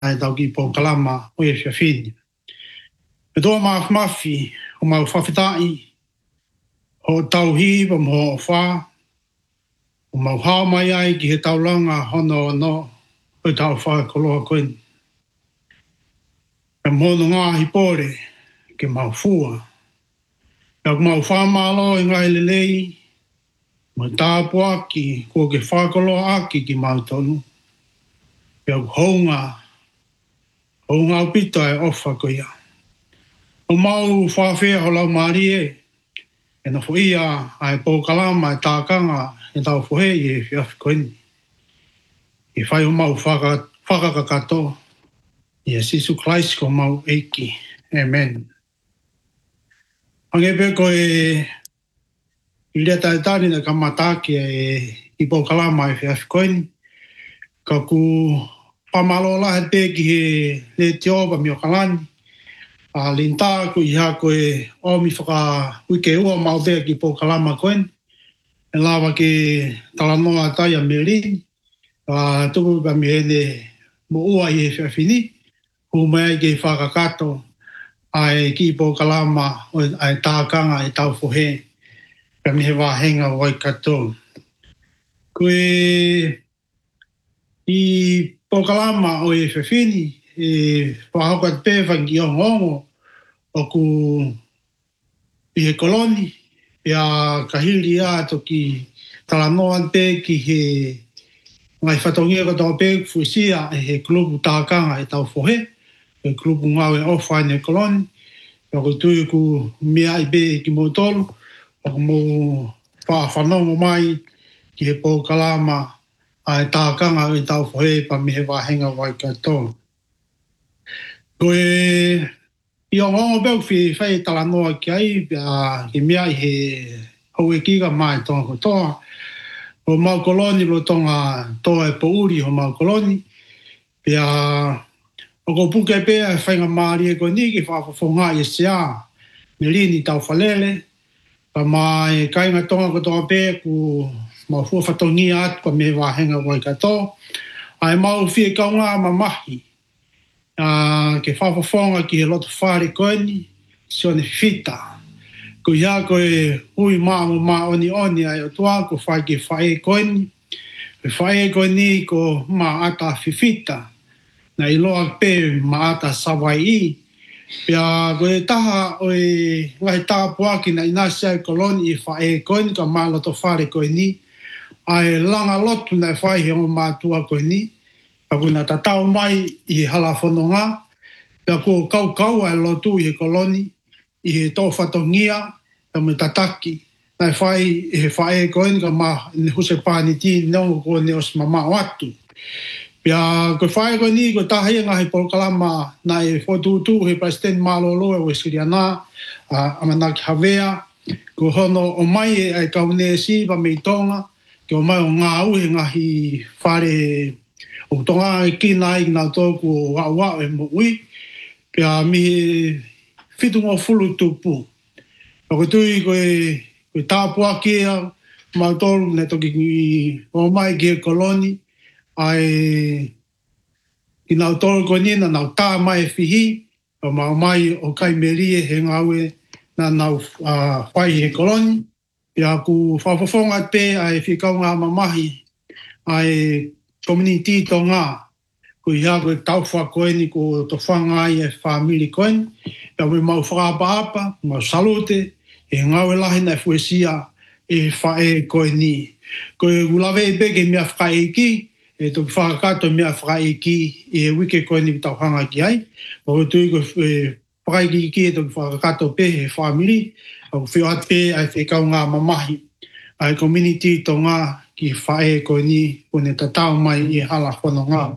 ai tau ki po kalama o e whiawhini. Me toa mafi o mau whawhitai, o tau hiwa mo o wha, o mau hao mai ai ki he taulanga hono no o tau wha koloa koini. E mono ngā hipore ke mau fua. Ia mau wha malo i ngai lelei, mo tāpu aki, kua ke whakoloa aki ki mau tonu. Ia hounga upita e ofa ko ia. O mau whawhea ho lau marie, e na fo ia ai po kalama e tākanga e tau fohe i e whiawhi koini. I whai o mau whakakato, i e Sisu Christ ko mau eiki. Amen. Angepe ko e i leta e tari na kamataki e i po kalama e whiawhi koini. Ka ku pamalo lahe te ki he le tioba mi o kalani. A linta ku i hako e omi whaka wike ua maudea ki po kalama koen. E lawa ke talanoa taia me rini. A tuku ka mi hene mo ua i e whiawhini. Hu mea ke whakakato ai ki po kalama ai tākanga e tau fohe. Ka mi he wahenga wai kato. Koe i po kalama o e whiawhini. E whahauka te pewhangi o ngongo o ku i he koloni ia kahiri a toki talanoa te ki he ngai whatongia ka tau pe fuisia e he klubu tākanga e tau fohe e klubu ngau e ofa ne koloni o ku tui ku mea i be ki motolu o ku mo whanongo mai ki he po kalama a e tākanga e tau fohe pa mi he wahenga wai kato. Koe i o ngongo beu whai talanoa ki ai ki mea i he hau e kiga mai tonga kotoa. O mau koloni lo tonga toa e po uri o mau koloni. Pia o ko puke pea e whainga maari e koe ni ki whawhawhonga i sea me lini tau whalele. Pa mai kainga tonga kotoa pea ku mau fua whatongia atu pa me wahenga wai kato. Ai mau whie kaunga mamahi. Ke whawhawhonga ki he loto whare koeni, sio ne fita. Ko ia koe hui maa mo maa oni ai o tua, ko whai ke whae koeni. Ke whae koeni ko maa ata fifita. Na i loa pe maa ata sawai i. Pia koe taha oi ngai tāpuaki na inasia e koloni i whae koeni, ka maa loto whare koeni. Ai langa lotu na whae he o maa tua koeni. Pakuna tatau mai i hala whanonga, pia ko kau ai lotu i he koloni, i he tō whatongia, pia me tataki, nai whai he whae koen ka ma ne huse pāni ti nongo ko ne os mama watu. Pia ko whae koen ni ko tahia ngā he polkalama nai whotutu he president malolo e Wesiriana, Amanaki Havea, ko hono o mai e ai kaunesi pa me tonga, ki o mai o ngā uhe ngahi whare o tonga e kina i ngā tōku o wau e mo ui, pia mi whitunga fulu tupu. Ko tui koe tāpua kia, mau tōru ne toki o mai ki e koloni, ai ki nau tōru koe nina, nau tā mai e whihi, o mau mai o Kaimerie he ngaue na nau whai he koloni, pia ku whawhawhonga te ai whikaunga mamahi, ai community tonga ko ia ko tau fa koeni ko to fanga i e family koeni e me mau whakapa mau salute e ngau la hina fuesia e fa e koeni ko ulave be ke mea whaiki e to whakato mea whaiki e wike koeni tau hanga ki ai o tu ko whaiki ki e to whakato pe e family o whiate ai whekau ngā mamahi ai community tonga ki whae koe ni kone tatau mai i hala whanonga.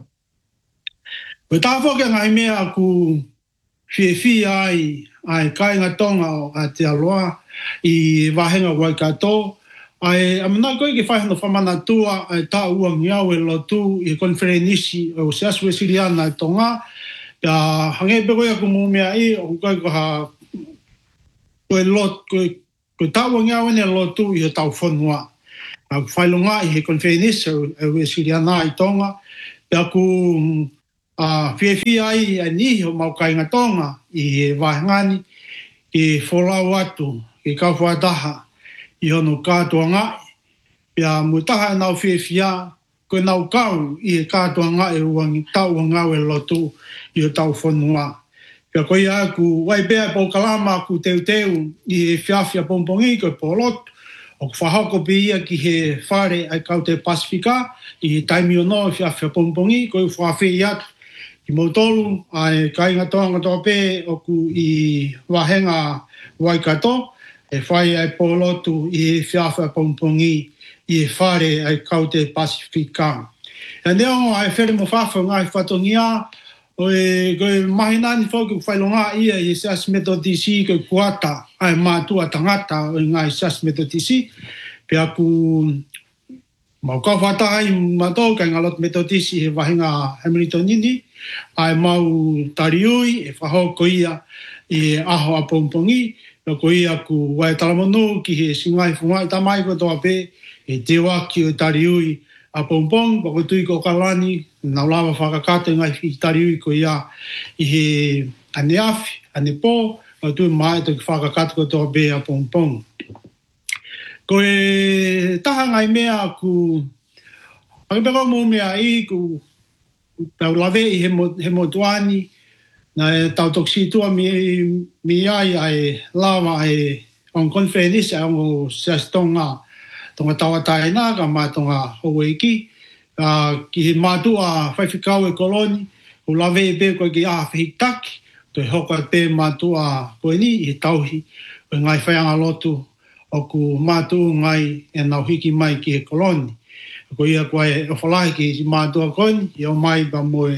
Koe tāwha ke ngai mea ku whiewhi ai kainga tonga o Aotearoa i wahenga Waikato. Ai amana koe ki whaihana whamana tua ai tā ua ngiau e lotu i konferenisi o Seasu e Siriana i tonga. Ia hangepe koe aku mumea i o koe koha koe tā ua ngiau e lotu i o tau whanua. Whailunga i he konferenisi e Siriana i tonga. Ia ku Whiawhia ai ni o mau kainga tonga i wahangani i wholau atu i kauwhataha i hono kātua ngai. Pia mutaha nau whiawhia koe nau kau i kātua ngai uangi tau ngau e lotu i o tau whanua. Pia koe aku wai bea po kalama aku teu i whiawhia pompongi koe po lotu. O whahoko pe ia ki he whare ai kau te Pasifika i taimi o no whiawhia pompongi koe whawhi atu. I mautolu, ai kainga toanga toa pē oku i wahenga Waikato, e whai ai polotu i whiawhia pompongi i whare ai kau te Pasifika. E neongo ai where mo whawha ngai whatongia, o e koe mahinani whoku whailonga ia i Sas Methodisi koe kuata, ai mātua tangata o ngai Sas Methodisi, pe aku mau kau whatai matou kai ngalot Methodisi he wahinga Hamiltonini, ai mau tariui e whahoko ia i aho a pompongi, no ko ia ku wai talamonu ki he singai whungai tamai ko toa pē e te waki o tariui a pompong, pako tui ko kalani, nau lawa whakakato ngai i tariui ko ia i he ane awhi, ane pō, no tui mai to ki whakakato ko toa pē a pompong. Ko e taha ngai mea ku, akipeko mō mea i ku tau lawe i he motuani, na e tau toksitua mi ai lawa ai on konferenisi ai ongo sias tonga tawa taina ka ma tonga howeiki, ki he mātua whaiwhikau e koloni, o lawe e pē koe ki a whihitaki, to e hoka pē mātua koe ni i tauhi, o ngai whaianga lotu, o ku mātua ngai e nau hiki mai ki he koloni. Ko ia koe o whalahi ki mātua koe, i o mai pa moe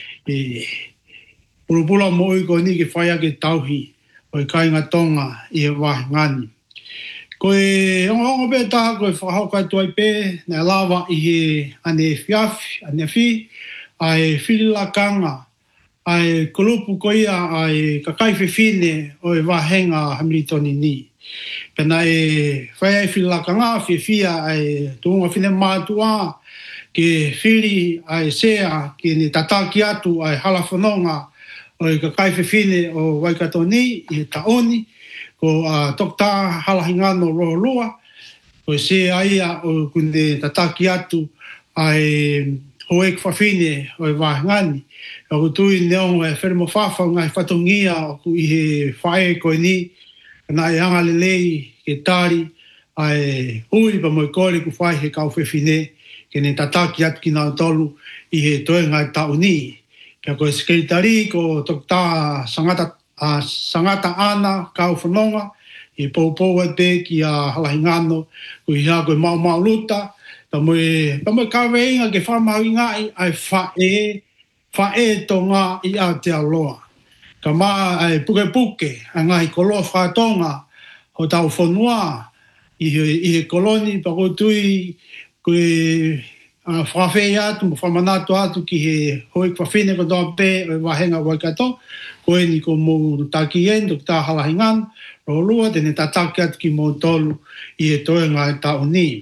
pulupula mo i koe ni ki whaia ke tauhi o i kainga tonga i e wahingani. Koe ongo pē taha koe whahoka tuai pē, na lawa i he ane whiawhi, ane whi, ai whirilakanga, ai kulupu koe ia ai kakaiwhiwhine o i wahenga Hamiltoni ni. Pena e whaia i whirilakanga, whiawhia ai tuunga whine mātua, ke whiri ai sea, ke ni tataki atu ai halawhanonga, o i kakaiwhiwhine o Waikato ni, i taoni, ko Dr. Halahingano Roholua, ko se aia o kune tataki atu ai hoek whawhine o i wahingani. O tui neongo e where mo whawha ngai whatongia o ku i he whae koe ni, na e anga lelei ke tari ai ui pa mo i kore ku whae he kau whewhine, ke ne tataki atu ki nao tolu i he toenga i taoni. Kia koe sekretari ko Dr. Sangata Ana kau whanonga, i pōpō e te ki a Halahingano, ko i hea koe mau luta, pa mo kawe inga ke whamau ingai ai whae tonga i Aotearoa. Ka maa ai puke, a ngai koloa whatonga ho tau whanua i he koloni, pa ko tui koe whawhei atu, mo whamanatu atu ki he hoek whawhine ko toa pē o i wahenga Waikato, koe ni ko mō taki en, Dr. Halahingano, Roholua, tene tataki atu ki mō tolu i he toenga e taoni.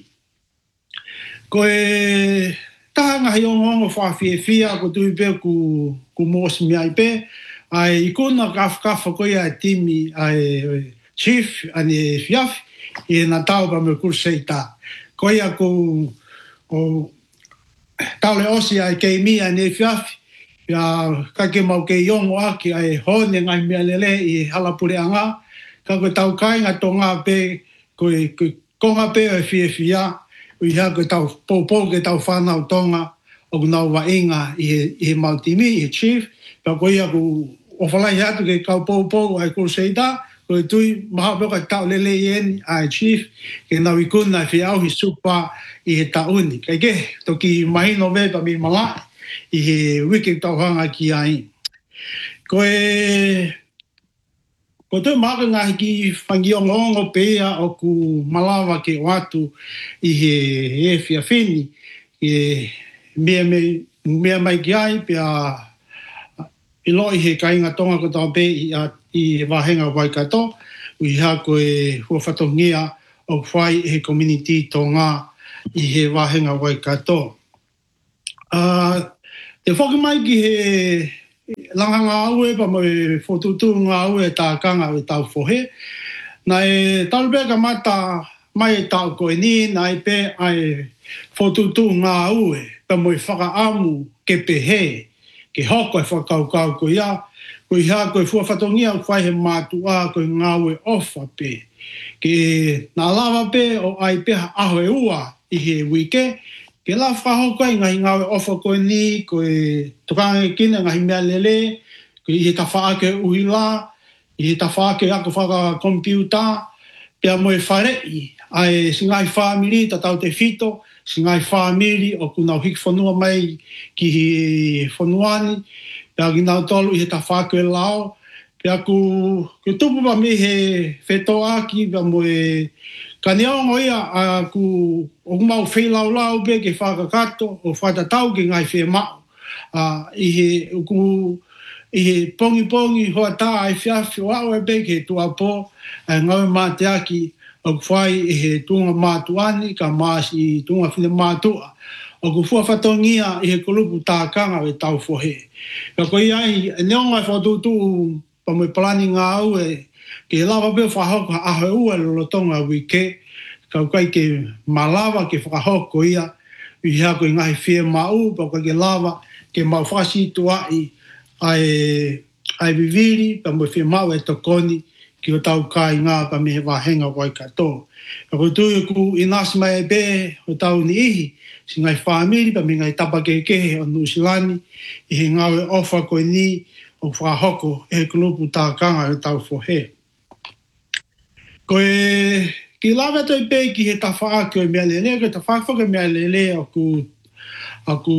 Koe taha ngahi ongo whawhiawhia ko tui pē ku mōsimi ai pē, ai ikuna kawhakawa koe ai timi ai chief ane whiawhi, i e na tau pa me kurseita. Koe a ko taule osi ai kei mi ane whiawhi, ia kake mau kei ongo aki ai hone ngai mea lele i halapure anga, ka koe tau kainga tō ngā pē, koe konga pē o whiawhia, i hea koe tau pōpō ke tau whanau tonga, o nau wa inga i he mautimi, i he chief, pa koe ia ko o whalai atu ke kau pōpō ai kurseita, koe tui maha pēka tau lele i en ai chief, ke nau i kuna i whiauhi supa i he tauni. Kei ke, toki mahino vepa mi malai, i he wiki tauhanga ki ai. Koe tui maka ngahi ki whangiongongo pēia o ku malawa ke watu i he whiawhini, i mea mai ki ai, pia i loi he kainga tonga ko tau pē i wahenga Waikato, i hea koe huawhatongia o whai he community tonga i he wahenga Waikato. Te whaki mai ki he langa ngā ue pa mo e whotutu ngā ue tā kanga e tau whohe. Nā e talube ka mata mai e tau koe ni, nā e pe ai whotutu ngā ue pa mo e whakaamu ke pehe, ke hoko e whakaukau ko ia, ko ia koe fuawhatongia o whai he mātua koe ngā ue ofa pe. Ke nā lava pe o ai peha aho e ua i he wike, ke la whahoko i ngahi ngawe ofa koe ni, koe tukanga e kina ngahi mea lele, koe i he tawhaake uhi la, i he tawhaake ako whaka kompiuta, pia mo e wharei, ai singai whamiri, ta tau te whito, singai whamiri o kunau hiki whanua mai ki he whanuani, pia ki nau tolu i he tawhaake lao, pia ku tupu pa me he whetoa aki, pia mo e ka neongo ia a ku o mau whelau lau pe ke whakakato o whatatau ke ngai whe mao. I he pongi hoa tā ai whiawhi o au e pe ke tua po ngau mā te aki o whai i he tunga mātuani ka māsi i tunga whine mātua. O ku fuawhatongia i he kolupu tā kanga e tau whohe. Ka koe ai neongo ai whatutu pa mo plani ngā au e ke lava pe whahoko aho ua lolotonga wike, kau kai ke malawa ke whakahoko ia, i hea koe ngahi whia mau, pa koe ke lava ke mau whasi tuai ai viviri, pa mo whia mau e tokoni ki o tau kai ngā pa me he wahenga koe kato. Ka koe tui ku inasi mai e be o tau ni ihi, si ngai whamiri pa me ngai tapa kekehe o Nusilani, i he ngawe ofa koe ni o whahoko e kulupu tā kanga o tau whohe. Koe ki lawa toi pe ki he tawhaake o mea lele, koe tawhaake o mea lele aku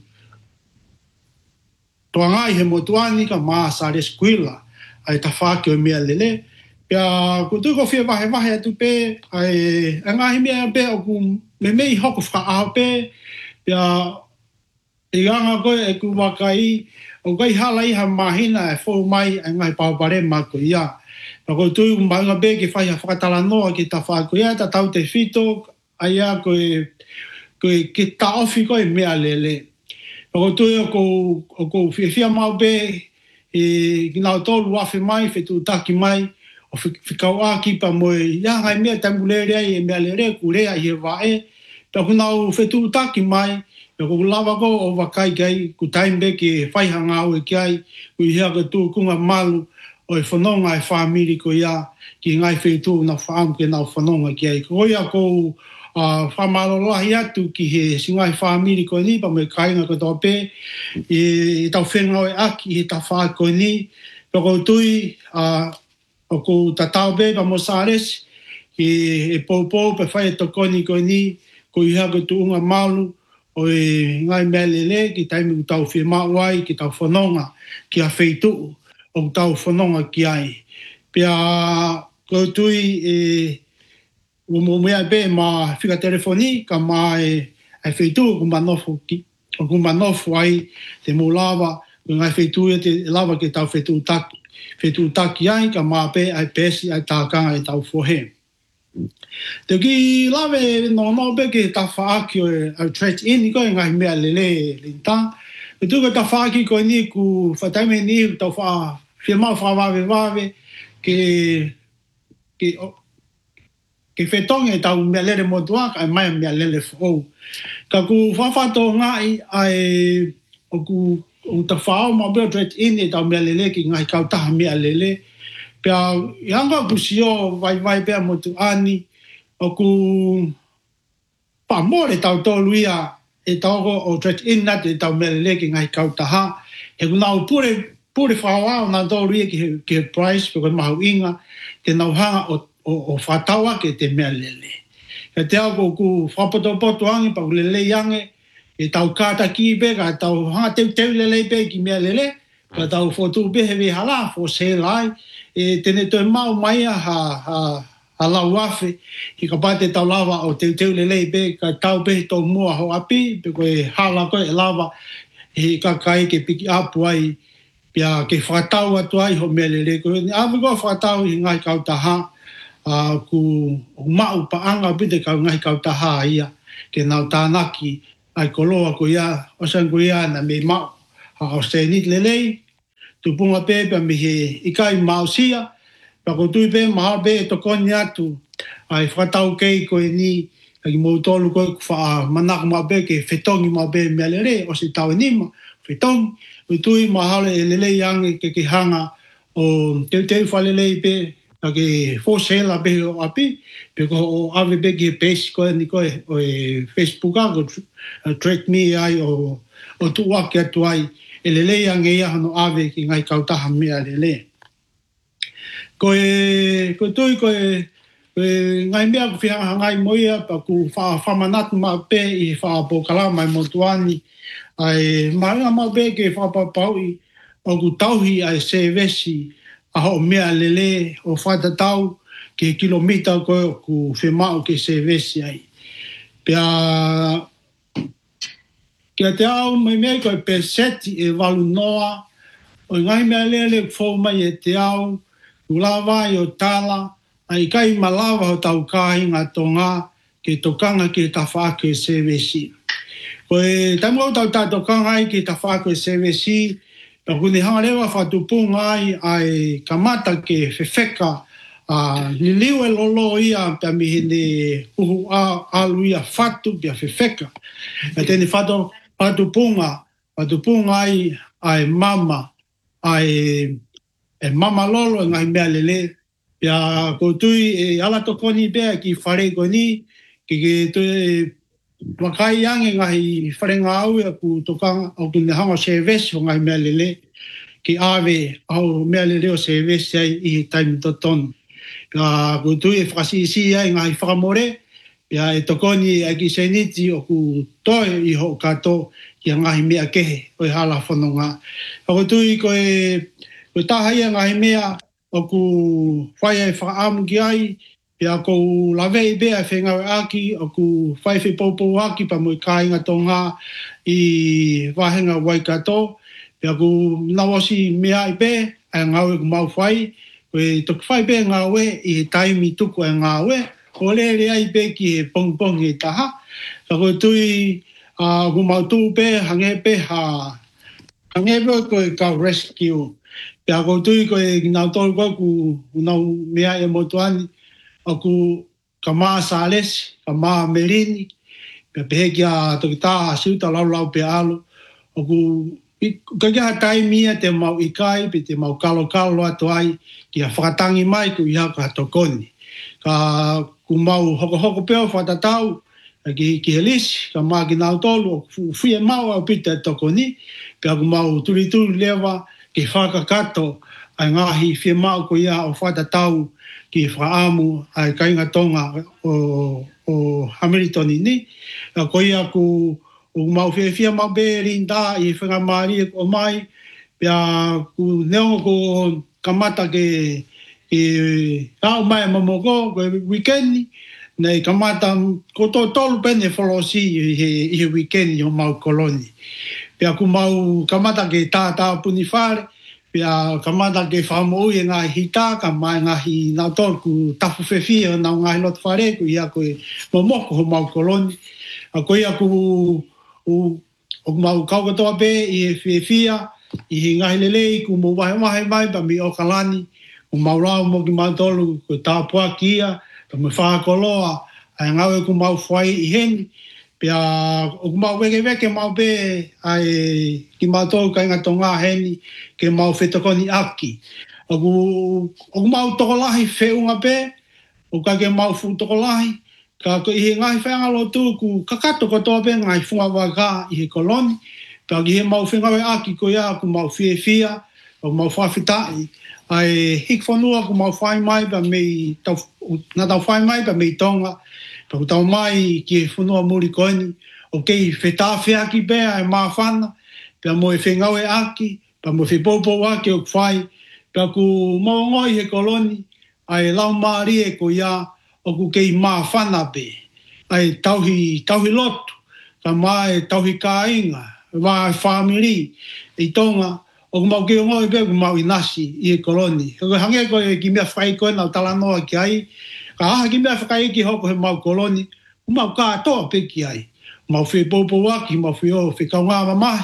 toangai he motuani ka maa sare skuila ai tawhaake o mea lele. Pia ku tui ko whia wahe atu pe, ai ngahi mea pe o ku me mei hoko whakaaho pe, pia i anga koe e ku wakai, o kai hala iha mahina e whou mai ai ngai paupare mako ia. Ako tui kumbaunga be ke whai ha whakatala noa ki ta whako ia, ta tau te whito, ai a koe ke ta ofi koe mea lele. Ako tui o ko whiawhia mau be, ki nao tolu wafe mai, whetu taki mai, o whikau aki pa moe, ia ngai mea tamulere ai e mea lere, kurea i he wae, pa ku nao whetu taki mai, ko lava ko o wakai kai, ku taimbe ke whaiha ngau e kiai, ku i hea ka tū kunga malu, o e whanonga e whamiri ko ia ki ngai whetu na whaam ke nau whanonga ki ai. Ko ia ko whamarolahi atu ki he singai whamiri ko ni, pa me kainga ko tope, i tau whenga e aki, i tau whaa ko ni, pa ko tui, o ko tatau be pa mo sares, ki e poupou pa whai e tokoni ko ni, ko i hea ko tuunga malu, o e ngai mea lele, ki taimi ku tau whia mauai, ki tau whanonga, ki a wheitu, o tau whanonga ki ai. Pia koutui o mea be ma whika telefoni, ka ma e wheitu, o kumanofu ai te mo lava, ko ngai wheitu e te lava ki tau wheitu taki ai, ka ma be ai pesi ai tākanga e tau whohe. Te ki lawe no be ke ta whaaki o trade in, ko ngai mea lele linta. Te tuka ta whaaki ko ni ku whataime ni tau wha whia mau whawawe ke whetonga e tau mea lele motua, ka mai mea lele whou. Ka ku whawhato ngai ai o ta whao ma beo trade in e tau mea lele ki ngai kautaha mea lele. Pia ianga ku sio vai pia motu ani, o ku pamore tau tolu ia e tau o trade in nat e tau mea lele ki ngai kautaha. E ku nau pure whawao nā tolu ia ki he price, pia mahu inga, te nau hanga o whatawa ke te mea lele. Ka te au ku whapoto angi, pa ku lele iange, e tau kāta ki pe, ka tau hanga teu lele pe ki mea lele, ka tau whotu pe hewe hala, fo se lai, e tene toi mau mai ha lau afe, i ka pate tau lava o teu lele pe, ka tau pe tau mua ho api, pe koe hala koe e lava, e ka kai ke piki apu ai, pia ke whakatau atu ai ho mea lele, koe ni awi koe whakatau i ngai kautaha, ku mau paanga pite kau ngai kautaha ia, ke nau tānaki, ai koloa ko ia, osan ko ia na me mau. o se nit lelei tu punga pe pe mi he ikai mausia pa ko tu pe ma be to koni atu ai fatau ke ko ni ai mo tolu ko fa manak ma be ke fetongi ma be melere o se tau ni ma fetong tu ma hale lelei yang ke hanga o te fa lelei pe ke fo se la be o api pe ko o ave be ke page ko ni ko o Facebook ko track me ai o tu wa ke tu ai lelei yang e no ave ki ngai kauta ha me lelei ko tu ngai mea ku whianga ngai moia pa ku whamanatu ma pe i whaapokala mai motuani ai maringa ma pe ke whapapau i o ku tauhi ai se vesi a ho mea lele o whatatau ke kilomita ko ku whemau ke se vesi ai pia kia te au mai mea koe pe seti e walu noa o ngai mea lele fau mai e te au ulawai o tala ai kai malawa o tau kāinga tonga ke tokanga ke ta whaake sevesi. Koe tamu au tau ta tokanga ai ke ta whaake sevesi, pa kune hangarewa whatupunga ai kamata ke whewheka liliu e lolo ia pia mihine uhu alu ia whatu pia whewheka. E tene whatupunga ai mama, ai mama lolo ngai mea lele, ya ko tui e ala to koni be ki whare koni ki te wakai ange ngahi whare ngau e ku tokanga au ki hanga service o ngai mea lele ki ave au mea lele o service ai i taimi toton ya ko tui e whakasi isi ai ngahi whakamore ya e tokoni e ki seniti o ku toe i ho kato ki ngahi mea kehe o i hala whanonga ko tui ko tahai ngahi mea o ku whai e whaamu ki ai, pia ko lawei bea whengau aki, o ku whai whepaupo aki pa mui kāinga tonga i wahenga waikato, pia ku nawasi mea i be, ai ngau e ku mau whai, koe tuk whai be ngau e i he taimi tuku e ngau e, ko lere ai be ki he pong e taha, ka koe tui ku mau tū be, hange be ha, hange be koe ka rescue, pia ko tui ko e nau tolu ko ku nau mea e motuani o ku ka maa Salesi, ka maa Merini, pia pehe kia toki tā siuta lau pe alu, o ku ka kia taimia te mau ikai, pe te mau kalo atu ai, kia whakatangi mai ku iha ka tokoni. Ka ku mau hoko peo whatatau, ki helisi, ka maa ki nau tolu, o fie mau au pita tokoni, pia ku mau turi lewa, ki whakakato ai ngahi whia mau ko ia o whatatau ki whaamu ai kainga tonga o Hamilton ni. Ko ia ku mau whia mau be rinda i whangamari e ko mai pia ku neongo ko kamata ke au mai mamoko ko weekend nei kamata ko tolu pene folosi i he weekend o mau koloni. Pia ku mau kamata ke tā puni whare, pia kamata ke whamou e ngā hita, ka mai ngahi nā tōru ku tapu whewhia nā ngahi lotu whare, ku ia koe momoko ho mau koloni. Ko ia ku mau kaukatoa pe i he whewhia, i he ngahi lelei, ku mau wahe mai pa mi o kalani, ku mau rau mo ki mau tolu, ku tāpua ki ia, pa mi whakoloa, ai ngau e ku mau whai i heni, pia o mau weke mau be ai ki mau tō kainga tonga heni ke mau whetokoni aki. O mau tokolahi wheunga pe, o ka ke mau fu tokolahi, ka ko i he ngai whenga lotu ku kakato kotoa pe ngai funga waka i he koloni, ka ki he mau whengawe aki ko ia ku mau whia, o mau whawhitai, ai hik whanua ku mau whai mai pa mei, na tau whai mai pa mei tonga, pa ku tau mai ki e whanua muri koini, o kei whetawhi aki pe ai maa whana, pia mo e whengau e aki, pa mo whepopo aki o kwhai, pia ku maongoi he koloni, ai lau maari e ko ia, o ku kei maa whana pe, ai tauhi lotu, ka mai tauhi kāinga, wā whamiri, i tonga, o ku mau ke ngoi pe ku mau inasi i e koloni. Ko hange ko e ki mea whai koe nau talanoa ki ai, ka aha ki mea whakai ki hoko he mau koloni, ku mau kātoa pe ki ai. Mau whi popo waki, mau whi o whi kaunga mamahi,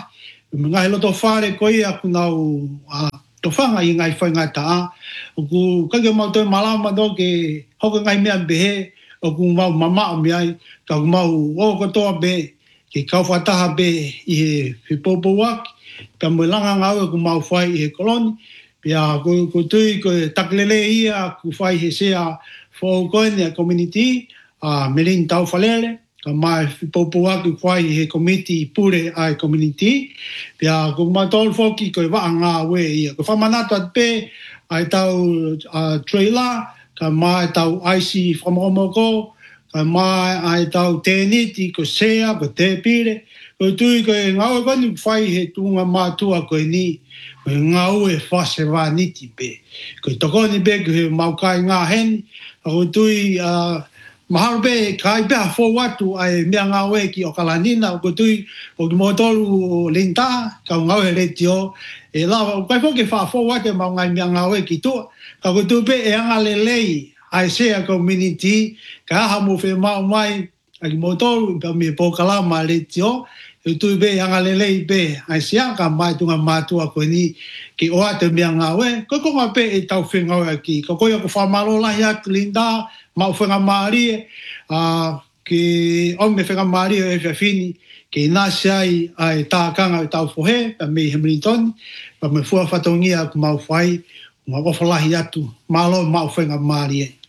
Ngai loto whare koe aku nau to whanga I ngai whaingai taa. O ku kake mau toi malama do ke hoka ngai mea behe, o ku mau mama o meai, ka ku mau o kotoa be, ke kau whataha be I he whipopo waki, ka mo langa ngau ku mau whai I he koloni, pia ko tui ko taklele ia ku whai he sea whaokoene a community, Melin tau whalele, ka mai whipopo waki whai he committee pure ai community, pia ko matol foki ko wa nga we ia, ko whamanato at pe, ai tau trailer, ka mai tau IC whamomoko, ka mai ai tau teniti ko sea, ko te pire, ko tui ko ngau koni whai he tunga mātua ko ni, ko ngau e whase wāniti pe. Ko tokoni pe ko he maukai ngā heni, ko tui maharo pe kai pe a whawatu ai mea ngau e ki o kalanina, ko tui o ki motolu linta, ka ngau he retio, e lawa, kai fo ke whawatu mau ngai mea ngau e ki tua, ka ko tui pe e anga lelei, ai sea community, ka aha mo whi mau mai, ai motolu, ka me pokalama retio, e tui be anga lelei be, ai sea ka mai tunga mātua koe ni, ki o ate mea ngau e, ko konga pe e tau whengau e ki, ko koe ako whamalo lahi atu linda, mau whenga maari ki ome whenga maari e whiawhini, ki nasi ai tākanga i tau whohe, pa me Hamilton, pa me fua whatongia ku mau whai, ngā whalahi atu, malo mau whenga maari e.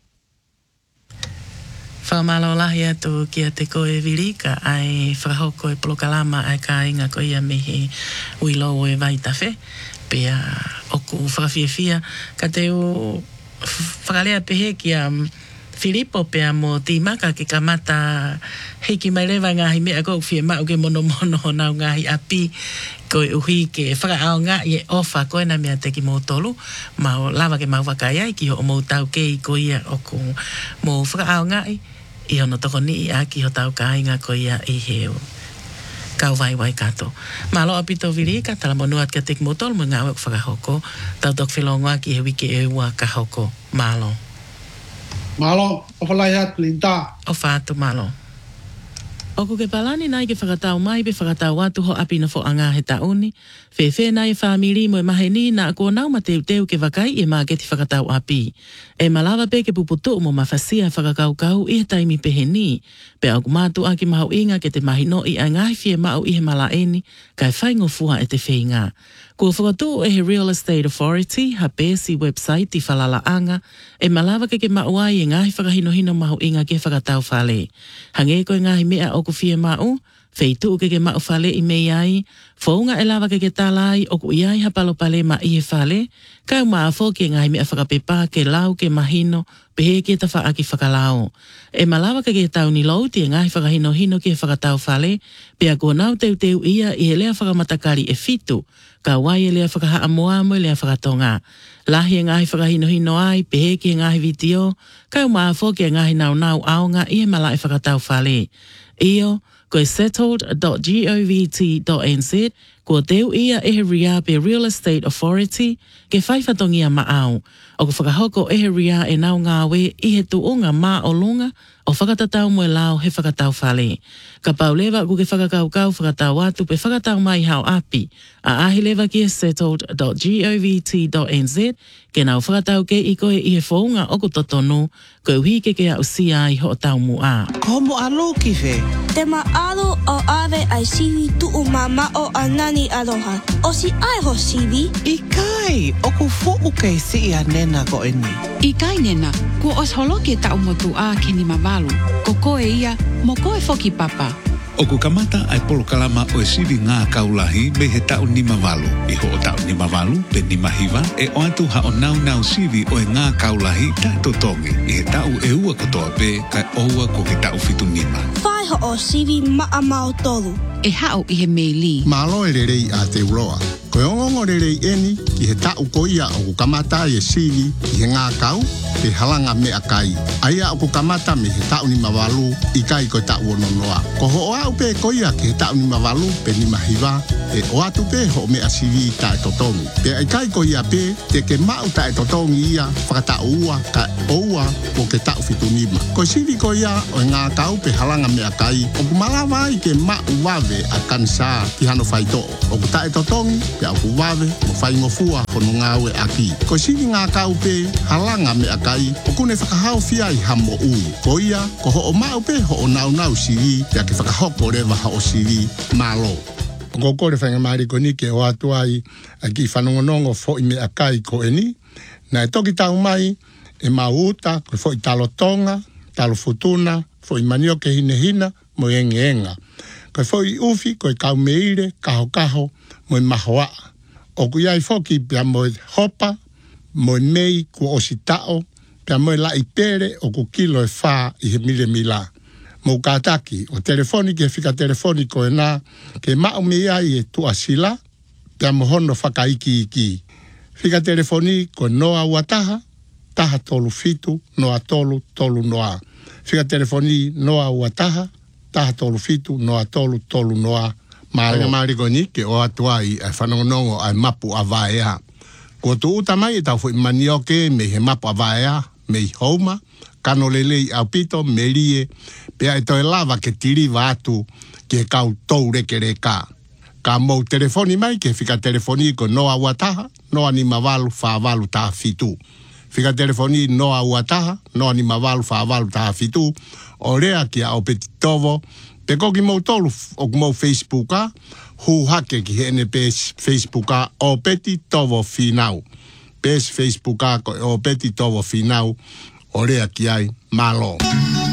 Whamalo lahi atu kia te koe virika ai whakahoko e polokalama ai ka inga ko ia mihi uilo e vaitawhe. Pea oku whakawhiawhia ka te o whakalea pehe kia Filipo pea mo tīmaka ke kamata heiki mai rewa ngahi mea kou whie mau ke mono nau ngahi api koe uhi ke whakaao ngā i e ofa koe na mea te ki mō tolu mau lawa ke mau wakaiai ki ho o mō tau kei ko ia oku mō whakaao ngai I ono toko ni a ki ho tau kāinga ko ia I heo kau vai kato. Malo apito virika tala monuat ka te ki mō tolu mo ngā wak whakahoko tau tok whilongoa ki he wiki e ua ka hoko malo. Malo, o whalai atu linta. O whātu malo. Oku ke palani nai ke whakatau mai pe whakatau atu ho api na whoanga he tauni. Whewhe nai whamiri mo e maheni na ako nau ma teu ke wakai e mā geti whakatau api. E malawa pe ke puputu mo mawhasia whakakaukau I he taimi peheni. Pe aku mātu a ki mahau inga ke te mahino I a ngai fie mau I he malaeni kai whaingo fuha e te whenga. Kua whakatu e he Real Estate Authority, ha pēsi website I whalalaanga, e malawa ke mauai e ngahi whakahinohino mahu inga ke whakatau whale. Hange koe ngahi mea oku fie mau, wheitu ke mau whale I mei ai, whaunga e lawa ke talai oku iai ha palo pale ma I he whale, kau maa fo ke ngahi mea whakapepa ke lau ke mahino, pehe ke ta whaaki whakalao. E malawa ke tauni lauti e ngahi whakahinohino ke whakatau whale, pea kua nau teu ia I he lea whakamatakari e fitu, ka wai e lea whakaha moamo e lea whakatonga. Lahi e ngahi whakahinohino ai, pehe ki e ngahi vitio, kau maa fo ke ngahi nau aonga I he malai whakatau whale. Io, koe settled.govt.nz, kua teu ia e he ria pe Real Estate Authority, ke whaifatongia maau. O ku whakahoko e he ria e nau ngāwe I he tuunga mā o lunga, o whakatatau mo e lao he whakatau whale. Ka paulewa ku ke whakakaukau whakatau atu pe whakatau mai hao api, a ahi lewa ki e settled.govt.nz, ke nau whakatau ke I koe I he whaunga o ku totonu, koe uhi ke au sia I ho tau mua. Ko mo alo ki whe? Te maalo o ave ai siwi tuu mama o anani aloha. O si ai ho siwi? I kai, o ku fo'u kei si I a nena ko e ni. I kai nena, ku os holo ke tau motu a ke ni mamalu. Ko koe ia, mo koe foki papa. O ku kamata ai polokalama o e siwi ngā kaulahi me he tau ni mavalu. I ho o tau ni mavalu pe ni mahiwa e o atu ha o nau siwi o e ngā kaulahi tato tongi. I he tau e ua katoa pe kai oua ko ke tau fitu nima. Whai ho o siwi maa mao tolu. E hao I he meili. Malo e rerei a te uroa. Ko ongo rere eni ki he tau ko ia o kamata e sili ki he ngā kau te halanga me akai. Aia o kamata me he tau ni mawalu i kai ko tau ono noa. Ko ho au pe ko ia ki he tau ni mawalu pe ni mahiwa e o atu pe ho me asili ta e totongi. Pe ai kai ko ia pe te ke mau ta e totongi ia whakata ua ka oua o ke tau fitunima. Ko sili ko ia o ngā kau pe halanga me akai o kumalawa i ke mau wawe a kansa ki hano whaito. O ku ta e totongi pe au kuwawe mo whaingofua hono ngāwe aki. Ko sili ngā kau pe halanga me akai o kune whakahau fia i hamo ui. Ko ia ko ho o mau pe ho o nau siri pe a ke whakahoko rewa ha o siri malo. Ko kore whainga maari ko nike o atu ai a ki whanongonongo fo i me akai ko eni. Na e toki tau mai e mauta ko fo i talo tonga, talo futuna, fo i manioke hina mo enga. Ko fo i ufi ko i kau meire, kaho mo i mahoa. O ku iai foki pia mo i hopa, mo i mei ku ositao, pia mo i la i pere o ku kilo e wha i he mila. Mo kātaki, o telefoni ke whika telefoni ko e nā, ke mao me ai e tua sila, pia mo hono whakaiki. Whika telefoni ko noa uataha, taha tolu fitu, noa tolu noa. Whika telefoni noa uataha, taha tolu fitu, noa tolu noa. Maanga mariko ni ke o atua i whanongonongo ai mapu a vaea. Ko tu utamai e tau fui manioke me he mapu a vaea, me i houma, kano lelei au pito, me rie, pea e toi lava ke tiri watu ke kau tou rekere ka. Ka mou telefoni mai ke whika telefoni ko noa uataha, noa ni mawalu whawalu taha fitu. Whika telefoni noa uataha, noa ni mawalu whawalu taha fitu, o rea ki a o peti tovo, te koki mou tolu o mou Facebooka, hu hake ki hene pes Facebooka o peti tovo finau. Pes Facebooka ko o peti tovo finau, o rea ki ai malo.